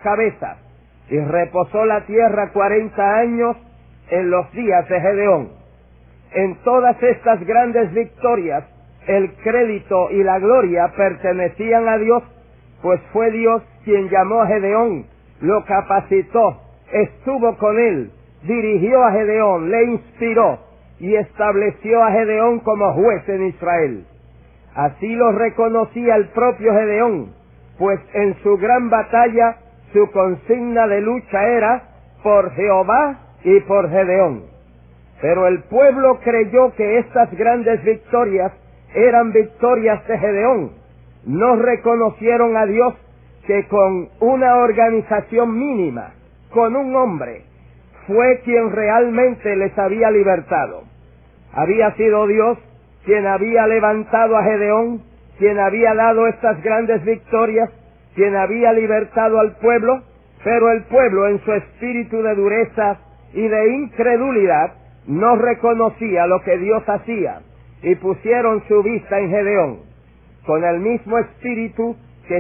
cabezas, y reposó la tierra 40 años en los días de Gedeón. En todas estas grandes victorias, el crédito y la gloria pertenecían a Dios, pues fue Dios quien llamó a Gedeón, lo capacitó, estuvo con él, dirigió a Gedeón, le inspiró y estableció a Gedeón como juez en Israel. Así lo reconocía el propio Gedeón, pues en su gran batalla su consigna de lucha era por Jehová y por Gedeón. Pero el pueblo creyó que estas grandes victorias eran victorias de Gedeón. No reconocieron a Dios, que con una organización mínima, con un hombre, fue quien realmente les había libertado. Había sido Dios quien había levantado a Gedeón, quien había dado estas grandes victorias, quien había libertado al pueblo, pero el pueblo, en su espíritu de dureza y de incredulidad, no reconocía lo que Dios hacía, y pusieron su vista en Gedeón. Con el mismo espíritu que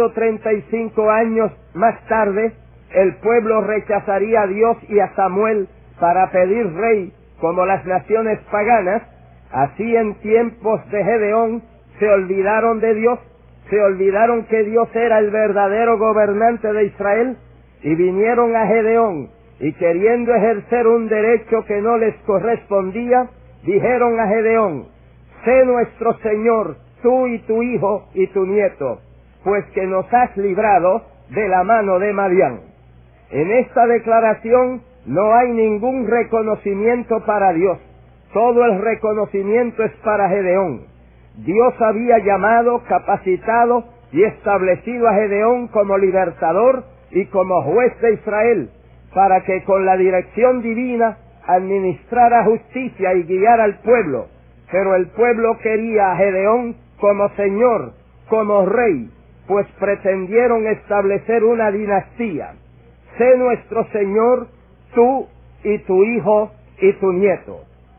135 años más tarde, el pueblo rechazaría a Dios y a Samuel para pedir rey como las naciones paganas, así en tiempos de Gedeón se olvidaron de Dios, se olvidaron que Dios era el verdadero gobernante de Israel, y vinieron a Gedeón, y queriendo ejercer un derecho que no les correspondía, dijeron a Gedeón: sé nuestro Señor, tú y tu hijo y tu nieto, pues que nos has librado de la mano de Madián. En esta declaración no hay ningún reconocimiento para Dios, todo el reconocimiento es para Gedeón. Dios había llamado, capacitado y establecido a Gedeón como libertador y como juez de Israel, para que con la dirección divina administrara justicia y guiara al pueblo. Pero el pueblo quería a Gedeón como señor, como rey, pues pretendieron establecer una dinastía. Sé nuestro Señor, tú y tu hijo y tu nieto.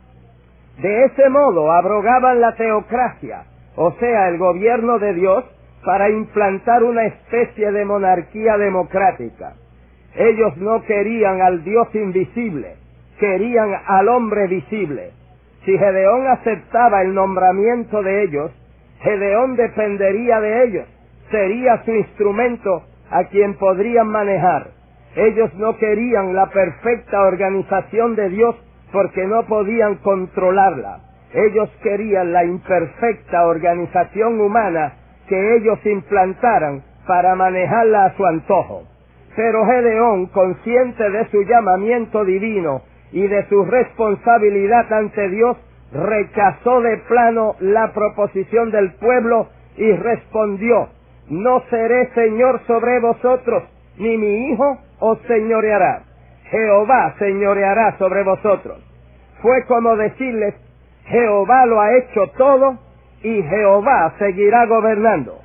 De ese modo abrogaban la teocracia, o sea, el gobierno de Dios, para implantar una especie de monarquía democrática. Ellos no querían al Dios invisible, querían al hombre visible. Si Gedeón aceptaba el nombramiento de ellos, Gedeón dependería de ellos, sería su instrumento a quien podrían manejar. Ellos no querían la perfecta organización de Dios porque no podían controlarla. Ellos querían la imperfecta organización humana que ellos implantaran para manejarla a su antojo. Pero Gedeón, consciente de su llamamiento divino y de su responsabilidad ante Dios, rechazó de plano la proposición del pueblo y respondió: no seré señor sobre vosotros, ni mi hijo os señoreará. Jehová señoreará sobre vosotros. Fue como decirles: Jehová lo ha hecho todo y Jehová seguirá gobernando.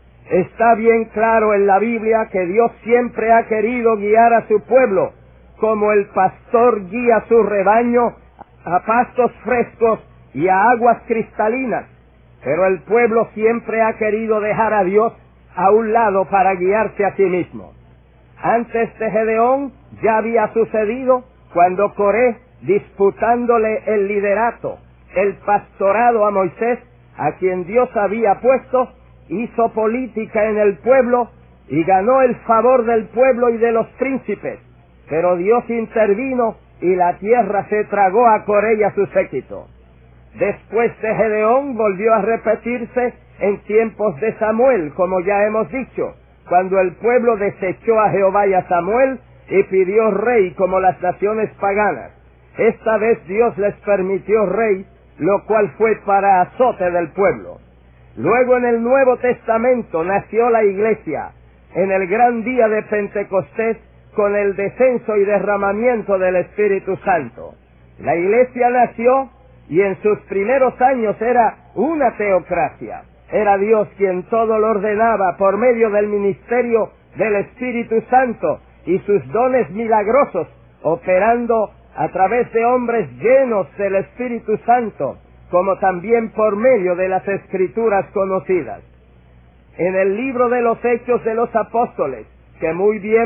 Está bien claro en la Biblia que Dios siempre ha querido guiar a su pueblo, como el pastor guía su rebaño a pastos frescos y a aguas cristalinas. Pero el pueblo siempre ha querido dejar a Dios a un lado para guiarse a sí mismo. Antes de Gedeón ya había sucedido cuando Coré, disputándole el liderato, el pastorado a Moisés, a quien Dios había puesto, hizo política en el pueblo y ganó el favor del pueblo y de los príncipes. Pero Dios intervino y la tierra se tragó a Coré y a su séquito. Después de Gedeón volvió a repetirse en tiempos de Samuel, como ya hemos dicho, cuando el pueblo desechó a Jehová y a Samuel y pidió rey como las naciones paganas. Esta vez Dios les permitió rey, lo cual fue para azote del pueblo. Luego en el Nuevo Testamento nació la Iglesia, en el gran día de Pentecostés, con el descenso y derramamiento del Espíritu Santo. La Iglesia nació y en sus primeros años era una teocracia. Era Dios quien todo lo ordenaba por medio del ministerio del Espíritu Santo y sus dones milagrosos, operando a través de hombres llenos del Espíritu Santo, como también por medio de las Escrituras conocidas. En el libro de los Hechos de los Apóstoles, que muy bien